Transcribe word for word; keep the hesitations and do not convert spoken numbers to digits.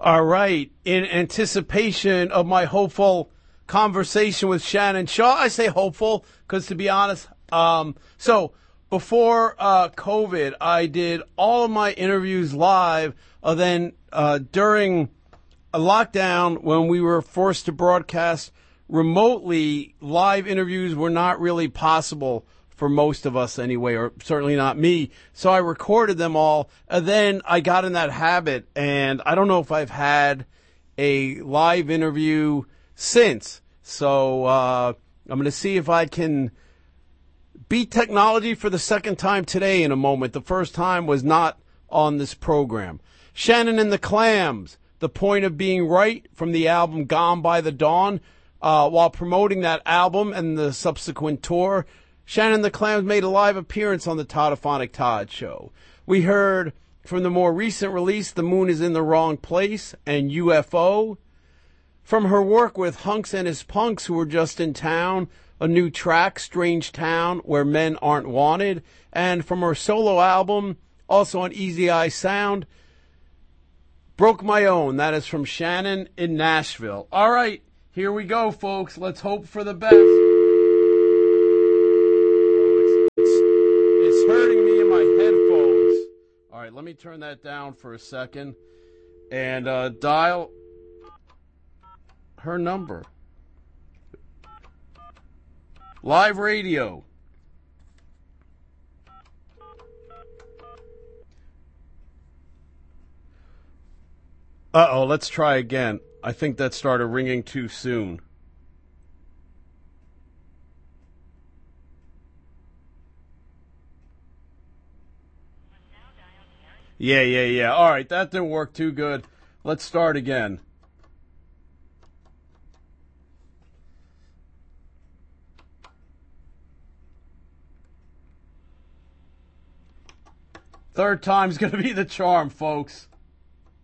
All right. In anticipation of my hopeful conversation with Shannon Shaw, I say hopeful because, to be honest, um, so before uh, COVID, I did all of my interviews live. Uh, then uh, during a lockdown, when we were forced to broadcast remotely, live interviews were not really possible for most of us anyway, or certainly not me. So I recorded them all, and then I got in that habit, and I don't know if I've had a live interview since. So uh, I'm going to see if I can beat technology for the second time today in a moment. The first time was not on this program. Shannon and the Clams, The Point of Being Right, from the album Gone by the Dawn. Uh, while promoting that album and the subsequent tour, Shannon and the Clams made a live appearance on the Toddophonic Todd Show. We heard from the more recent release, The Moon is in the Wrong Place and U F O. From her work with Hunks and His Punks, who were just in town, a new track, Strange Town, Where Men Aren't Wanted. And from her solo album, also on Easy Eye Sound, Broke My Own. That is from Shannon in Nashville. All right, here we go, folks. Let's hope for the best. It's hurting me in my headphones. All right, let me turn that down for a second and uh, dial her number. Live radio. Uh-oh, let's try again. I think that started ringing too soon. Yeah, yeah, yeah. All right, that didn't work too good. Let's start again. Third time's going to be the charm, folks.